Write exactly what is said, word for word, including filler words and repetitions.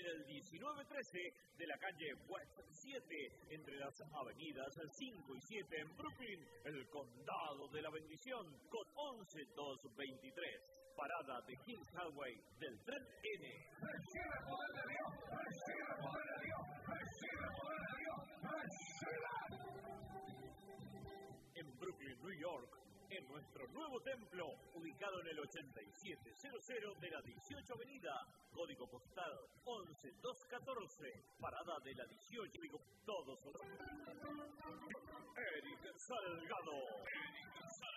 el diecinueve trece de la calle West siete, entre las avenidas cinco y siete en Brooklyn, el Condado de la Bendición, con once doscientos veintitrés. Parada de Kings Highway del tren N. ¡Recibe el poder de Dios! ¡Recibe el poder de Dios! ¡Recibe el poder de Dios! ¡Recibe! En Brooklyn, New York, en nuestro nuevo templo, ubicado en el ochenta y siete cero de la dieciocho Avenida, código postal once doscientos catorce, parada de la dieciocho, todos los... Eric Salgado. Eric Salgado.